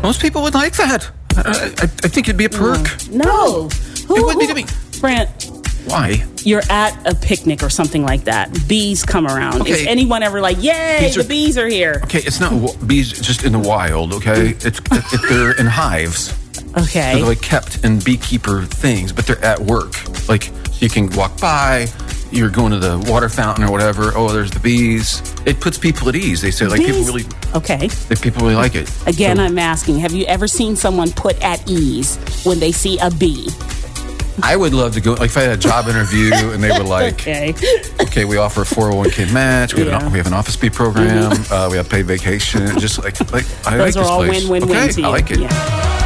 Most people would like that. I think it'd be a perk. No. It would be to me. Brent, Why? you're at a picnic or something like that. Bees come around. Okay. Is anyone ever like, yay, the bees are here? Okay, it's not bees just in the wild, okay? It's they're in hives. Okay. So they're like kept in beekeeper things, but they're at work. Like, you can walk by, you're going to the water fountain or whatever. Oh, there's the bees. It puts people at ease. They say, like, Bees? people really like it. Again, So, I'm asking, have you ever seen someone put at ease when they see a bee? I would love to go, like, if I had a job interview and they were like, okay, we offer a 401k match, we have an office bee program, we have paid vacation, just like I like Those this are all place. win-win-win Okay, to you. I like it. Yeah.